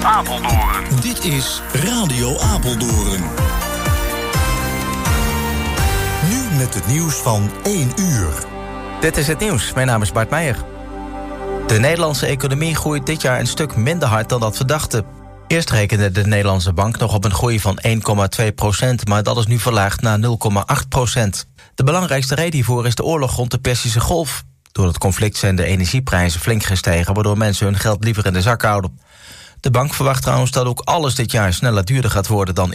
Apeldoorn. Dit is Radio Apeldoorn. Nu met het nieuws van 1 uur. Dit is het nieuws. Mijn naam is Bart Meijer. De Nederlandse economie groeit dit jaar een stuk minder hard dan dat we dachten. Eerst rekende de Nederlandse bank nog op een groei van 1,2%, maar dat is nu verlaagd naar 0,8%. De belangrijkste reden hiervoor is de oorlog rond de Perzische Golf. Door het conflict zijn de energieprijzen flink gestegen, waardoor mensen hun geld liever in de zak houden. De bank verwacht trouwens dat ook alles dit jaar sneller duurder gaat worden dan